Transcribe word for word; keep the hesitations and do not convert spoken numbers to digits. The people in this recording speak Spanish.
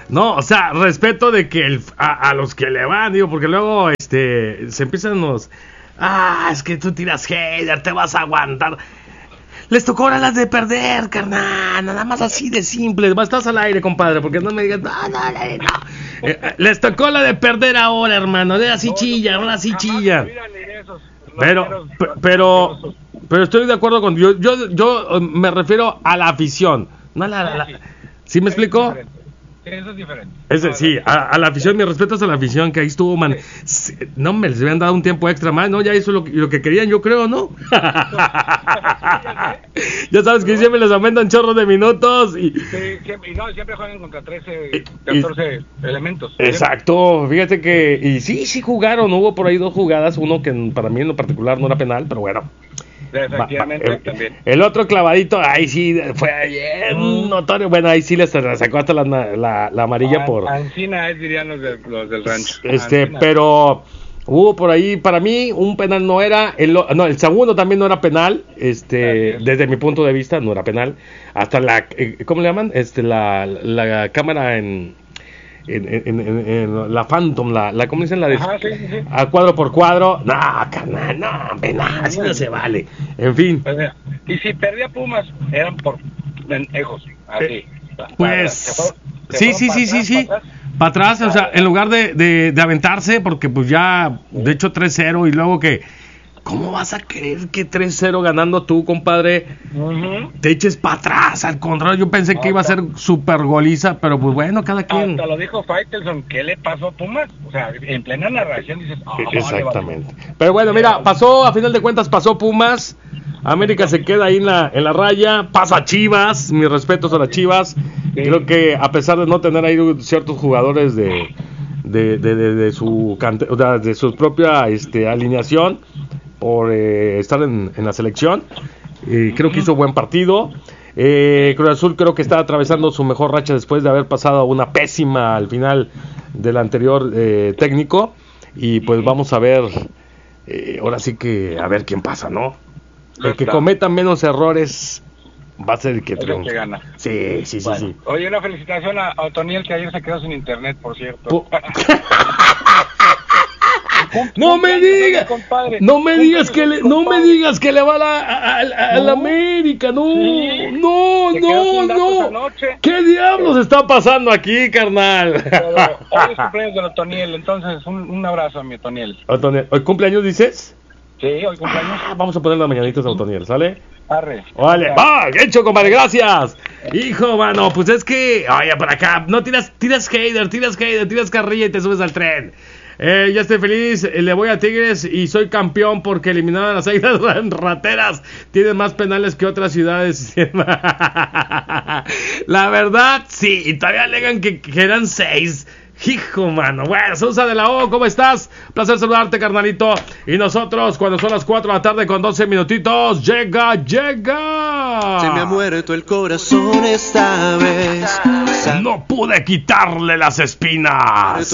No, o sea, respeto de que el, a, a los que le van, digo, porque luego este se empiezan los... Ah, es que tú tiras hater, te vas a aguantar. Les tocó ahora las de perder, carnal. Nada más así de simple. Estás al aire, compadre, porque no me digas, no, no, no, no. Eh, les tocó la de perder ahora, hermano. De así chilla, ahora sí chilla. Pero, pero, pero estoy de acuerdo con... Yo, yo, yo me refiero a la afición. No a la... la, la ¿Sí me explicó? Eso es diferente. Ese, sí, a, a la afición, mis respetos a la afición que ahí estuvo, man. Sí. No, me les habían dado un tiempo extra más, ¿no? Ya hizo lo, lo que querían, yo creo, ¿no? Ya sabes que siempre les aumentan chorros de minutos y... Sí, siempre, y no, siempre juegan contra trece, catorce y, elementos. Exacto, fíjate que... Y sí, sí jugaron, hubo por ahí dos jugadas, uno que para mí en lo particular no era penal, pero bueno... Efectivamente, el, también. El otro clavadito, ahí sí, fue bien mm. notorio. Bueno, ahí sí les sacó hasta la, la, la amarilla ah, por... Ancina es, dirían los, de, los del rancho. Este, Ancina. Pero hubo por ahí, para mí, un penal no era... El, no, el segundo también no era penal, este desde mi punto de vista, no era penal. Hasta la... ¿Cómo le llaman? Este, la, la cámara en... En, en, en, en la Phantom, la, la ¿cómo dicen? La de Ajá, sí, sí, sí. A cuadro por cuadro. No, carnal, no, penal, así no se vale. En fin. Pues, y si perdía Pumas, eran por pendejos, así. Eh, pues, se fue, se sí, sí, sí, sí, sí. Para atrás, o sea, en lugar de, de, de aventarse, porque pues ya, de hecho tres cero y luego que... ¿Cómo vas a creer que tres cero ganando tú, compadre, uh-huh. te eches para atrás? Al contrario, yo pensé que iba a ser super goliza, pero pues bueno, cada quien... Hasta lo dijo Faitelson, ¿qué le pasó a Pumas? O sea, en plena narración dices... Oh, exactamente. Pero bueno, mira, pasó, a final de cuentas pasó Pumas, América se queda ahí en la, en la raya, pasa Chivas, mis respetos a las Chivas. Sí. Creo que a pesar de no tener ahí ciertos jugadores de, de, de, de, de su cante, o sea, de su propia este, alineación, por eh, estar en, en la selección, eh, creo que hizo buen partido. eh, Cruz Azul creo que está atravesando su mejor racha después de haber pasado una pésima al final del anterior eh, técnico, y pues vamos a ver, eh, ahora sí que a ver quién pasa, ¿no? El que cometa menos errores va a ser el que triunfe. Sí, sí, sí, bueno. sí. Oye, una felicitación a Otoniel, que ayer se quedó sin internet, por cierto. No me digas, no me digas que le, no me digas que le va a la, a, a, a la América, no, sí, no, no, no. ¿Qué diablos está pasando aquí, carnal? Pero hoy es cumpleaños de Otoniel, entonces un, un abrazo a mi Otoniel. Otoniel, ¿hoy cumpleaños dices? Sí, hoy cumpleaños. Ah, vamos a poner las mañanitas a Otoniel, ¿sale? Arre. Vale, va, hecho, compadre, gracias. Hijo, mano, pues es que, oye, por acá, no tiras, tiras hater, tiras hater, tiras carrilla y te subes al tren. Eh, ya estoy feliz, le voy a Tigres y soy campeón porque eliminaron a las Águilas Rateras. Tienen más penales que otras ciudades. La verdad, sí, y todavía alegan que, que eran seis. Hijo, mano. Bueno, Sousa de la O, ¿cómo estás? Placer saludarte, carnalito. Y nosotros, cuando son las cuatro de la tarde con doce minutitos, llega, llega. Se me ha muerto el corazón esta vez. No pude quitarle las espinas.